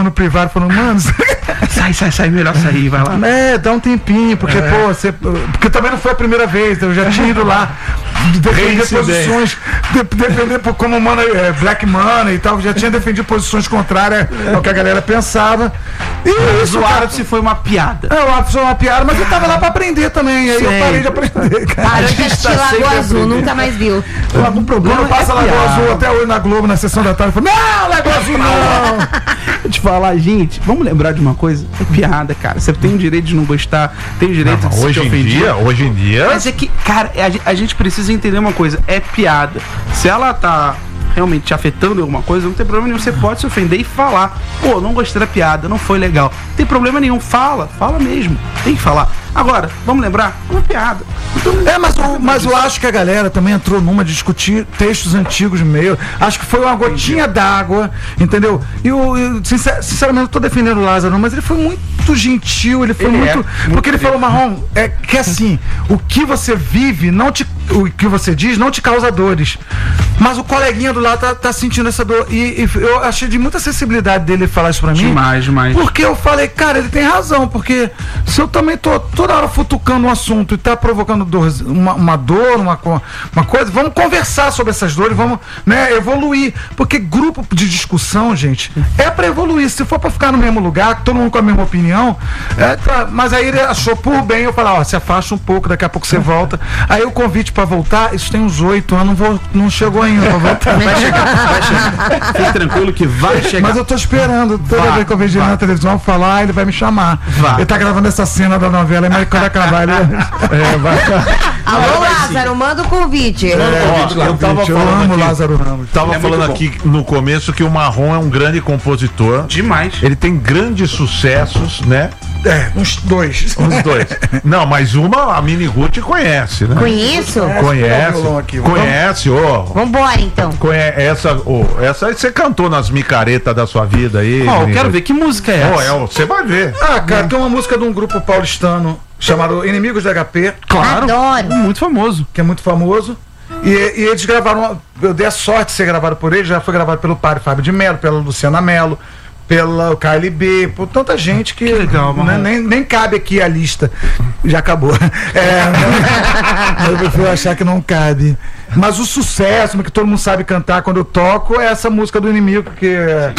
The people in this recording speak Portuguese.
no privado falando, mano, sai, melhor sair, vai lá. Dá um tempinho, porque, porque também não foi a primeira vez, eu já tinha ido lá defender posições, defender como Black Money e tal, já tinha defendido posições contrárias ao que a galera pensava. E isso, o ápice foi uma piada. O ápice foi uma piada, mas eu tava lá pra aprender também, aí eu parei de aprender, cara. Parou de assistir Lagoa Azul, nunca mais viu. Algum problema, passa Lagoa Azul até hoje na Globo, na sessão da tarde, eu falo, não, Lagoa Azul não! Vou te falar, gente, vamos lembrar de uma coisa? É piada, cara. Você tem o direito de não gostar, tem o direito de se ofender. Hoje em dia... Mas é que, cara, a gente precisa entender uma coisa, é piada. Se ela tá realmente te afetando em alguma coisa, não tem problema nenhum, você pode se ofender e falar, pô, não gostei da piada, não foi legal. Não tem problema nenhum, fala mesmo, tem que falar. Agora, vamos lembrar, é uma piada. Então, mas eu acho que a galera também entrou numa de discutir textos antigos meio. Acho que foi uma gotinha d'água, entendeu? E sinceramente, eu tô defendendo o Lázaro, mas ele foi muito gentil, ele foi muito porque ele falou, Marrom, que assim, o que você vive, o que você diz, não te causa dores. Mas o coleguinha do lado tá sentindo essa dor. E eu achei de muita sensibilidade dele falar isso pra mim. Demais. Porque eu falei, cara, ele tem razão, porque se eu também tô toda hora futucando um assunto e tá provocando uma dor, uma coisa, vamos conversar sobre essas dores, vamos, evoluir. Porque grupo de discussão, gente, é pra evoluir. Se for pra ficar no mesmo lugar, todo mundo com a mesma opinião, mas aí ele achou por bem, eu falei, se afasta um pouco, daqui a pouco você volta. Aí o convite pra voltar, isso tem uns 8 anos, não chegou ainda pra voltar. Vai chegar. Fique tranquilo que vai chegar. Mas eu tô esperando, toda vez que eu vejo ele na televisão falar, ele vai me chamar. Ele tá gravando essa cena da novela, mas quando acabar ele vai. Alô, Lázaro, manda o convite. Eu amo Lázaro Ramos. Tava falando aqui no começo que o Marrom é um grande compositor. Demais. Ele tem grandes sucessos, né? Uns dois. Não, mas a Mini Gucci conhece, né? Conheço? Conhece, Vambora, então. Essa aí você cantou nas micaretas da sua vida aí. Eu quero ver, que música é essa? Você vai ver. Cara, tem uma música de um grupo paulistano chamado Inimigos da HP. Claro. Adoro. Muito famoso. Que é muito famoso. E eles gravaram, eu dei a sorte de ser gravado por eles, já foi gravado pelo padre Fábio de Mello, pela Luciana Mello, pela KLB, por tanta gente que legal, nem cabe aqui a lista. Já acabou. Eu prefiro achar que não cabe. Mas o sucesso, que todo mundo sabe cantar quando eu toco, é essa música do Inimigo, que